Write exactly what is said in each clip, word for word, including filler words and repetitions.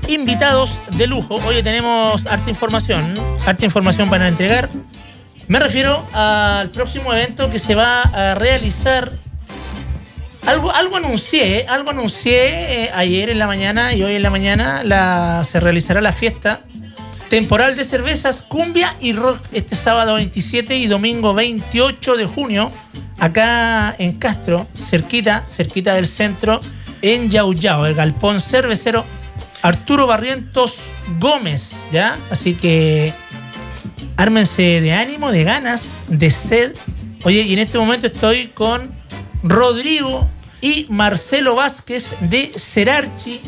invitados de lujo. Hoy tenemos harta información, harta información para entregar. Me refiero al próximo evento que se va a realizar. Algo, algo anuncié, ¿eh? algo anuncié eh, ayer en la mañana y hoy en la mañana la, se realizará la fiesta temporal de cervezas, cumbia y rock este sábado veintisiete y domingo veintiocho de junio, acá en Castro, cerquita, cerquita del centro, en Yauyao, el galpón cervecero Arturo Barrientos Gómez, ¿ya? Así que ármense de ánimo, de ganas, de sed. Oye, y en este momento estoy con Rodrigo y Marcelo Vázquez de Cerarchi.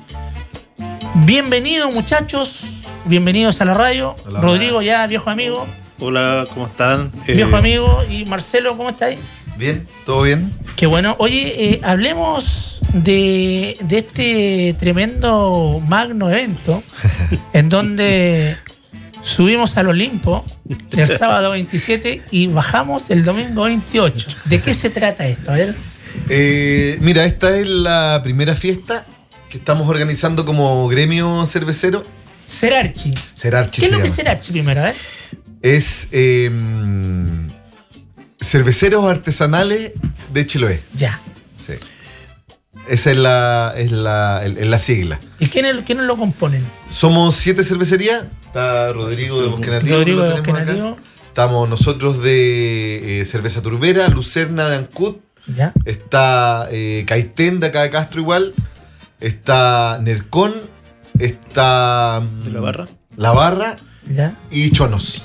Bienvenidos, muchachos. Bienvenidos a la radio. Hola, Rodrigo, hola. Ya viejo amigo. Hola, ¿cómo están? Viejo eh... amigo. Y Marcelo, ¿cómo estáis? Bien, todo bien. Qué bueno. Oye, eh, hablemos de, de este tremendo magno evento en donde subimos al Olimpo el sábado veintisiete y bajamos el domingo veintiocho. ¿De qué se trata esto? A ver. Eh, mira, esta es la primera fiesta que estamos organizando como gremio cervecero. Cerarchi. Cerarchi. ¿Qué es lo que llama. es Cerarchi primero? ¿eh? Es eh, cerveceros artesanales de Chiloé. Ya. Sí. Esa es la, es la, es la sigla. ¿Y quiénes, quiénes lo componen? Somos siete cervecerías. Está Rodrigo de Bosque Nativo. Rodrigo de Bosque Nativo. Estamos nosotros de eh, Cerveza Turbera, Lucerna de Ancut. ¿Ya? Está eh, Caitén de acá de Castro igual. Está Nercón. Está ¿De la barra? La Barra. ¿Ya? Y Chonos.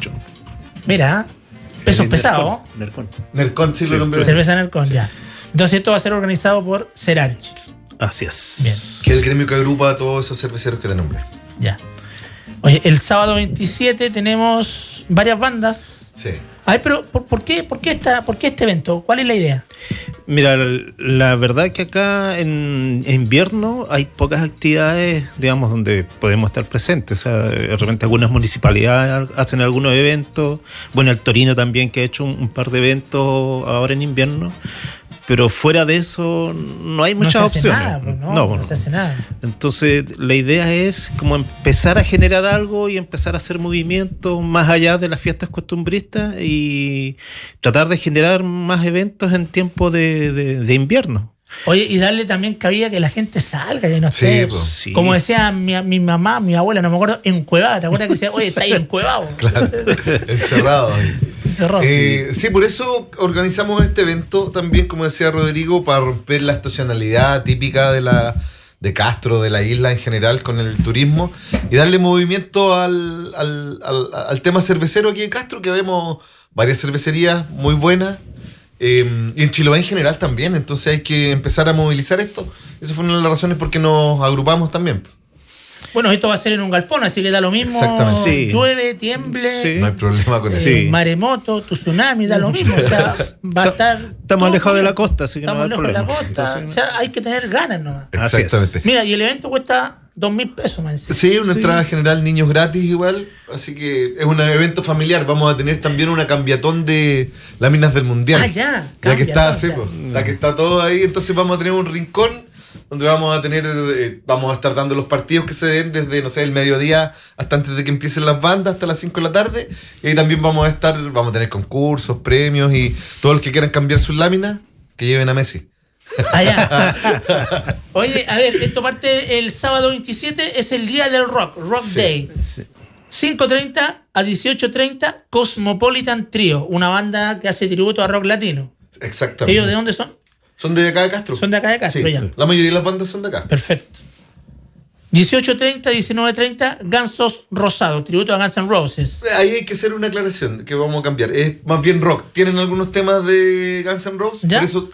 Mira, pesos pesados. Nercón. Nercón, sí, Sí, lo nombré. Cerveza Nercón, sí. Ya. Entonces esto va a ser organizado por Cerarchi. Así es. Bien. Que es el gremio que agrupa a todos esos cerveceros que te nombré. Ya. Oye, el sábado veintisiete tenemos varias bandas. Sí. Ay, pero ¿por, por, qué, por, qué esta, ¿por qué este evento? ¿Cuál es la idea? Mira, la verdad es que acá en, en invierno hay pocas actividades, digamos, donde podemos estar presentes. O sea, de repente algunas municipalidades hacen algunos eventos. Bueno, el Torino también, que ha hecho un, un par de eventos ahora en invierno. Pero fuera de eso no hay muchas no se hace opciones. Nada, pues, no, no, no no se hace nada. Entonces la idea es como empezar a generar algo y empezar a hacer movimientos más allá de las fiestas costumbristas y tratar de generar más eventos en tiempo de, de, de invierno. Oye, y darle también cabida que la gente salga, que no Sí, esté, pues. Sí. como decía mi, mi mamá, mi abuela, no me acuerdo, encuevada. ¿Te acuerdas que decía, oye, está ahí encuevado? Claro, encerrado ahí. Cerrado. Eh, sí, por eso organizamos este evento también, como decía Rodrigo, para romper la estacionalidad típica de la de Castro, de la isla en general, con el turismo, y darle movimiento al, al, al, al tema cervecero aquí en Castro, que vemos varias cervecerías muy buenas, eh, y en Chiloé en general también, entonces hay que empezar a movilizar esto. Esa fue una de las razones por qué nos agrupamos también. Bueno, esto va a ser en un galpón, así que da lo mismo. Exactamente. Sí. Llueve, tiemble, Sí. No hay problema con eso. Sí. eh, maremoto, tsunami, da lo mismo. O sea, va a estar. Estamos todo alejados de bien. la costa, así que no Estamos hay lejos de la problema. costa. Entonces, O sea, hay que tener ganas nomás. Así es. Exactamente. Mira, y el evento cuesta dos mil pesos, man. Sí, una Sí. entrada general, niños gratis igual, así que es un evento familiar. Vamos a tener también una cambiatón de láminas del mundial. Ah, ya. Ya que está, cambiatón, sí, ya. pues, ya que está todo ahí, entonces vamos a tener un rincón donde vamos a tener, eh, vamos a estar dando los partidos que se den desde, no sé, el mediodía hasta antes de que empiecen las bandas, hasta las cinco de la tarde. Y ahí también vamos a estar, vamos a tener concursos, premios y todos los que quieran cambiar sus láminas, que lleven a Messi. Allá. Oye, a ver, esto parte el sábado veintisiete, es el día del rock, Rock Sí. Day. Sí. cinco treinta a dieciocho treinta, Cosmopolitan Trio, una banda que hace tributo a rock latino. Exactamente. ¿Ellos de dónde son? Son de acá de Castro. Son de acá de Castro, Sí. ya. La mayoría de las bandas son de acá. Perfecto. dieciocho treinta, diecinueve treinta, Gansos Rosado, tributo a Guns N' Roses. Ahí hay que hacer una aclaración que vamos a cambiar. Es más bien rock. Tienen algunos temas de Guns N' Roses, ¿Ya? por eso